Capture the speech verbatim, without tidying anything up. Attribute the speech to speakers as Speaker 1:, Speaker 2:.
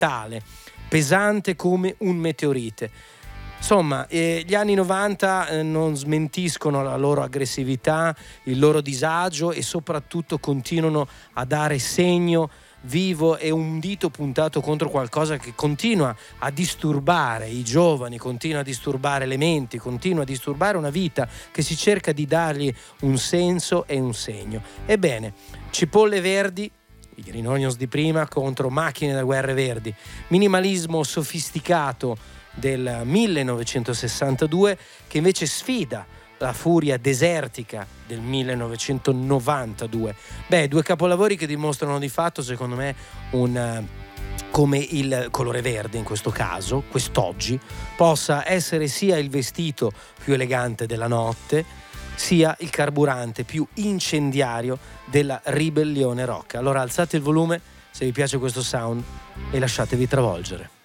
Speaker 1: tale, pesante come un meteorite. Insomma, eh, gli anni novanta eh, non smentiscono la loro aggressività, il loro disagio, e soprattutto continuano a dare segno vivo e un dito puntato contro qualcosa che continua a disturbare i giovani, continua a disturbare le menti, continua a disturbare una vita che si cerca di dargli un senso e un segno. Ebbene, Cipolle Verdi, i Green Onions di prima contro Macchine da guerra verdi, minimalismo sofisticato del millenovecentosessantadue che invece sfida la furia desertica del millenovecentonovantadue. Beh, due capolavori che dimostrano di fatto, secondo me, un come il colore verde in questo caso, quest'oggi, possa essere sia il vestito più elegante della notte, sia il carburante più incendiario della ribellione rock. Allora alzate il volume se vi piace questo sound e lasciatevi travolgere.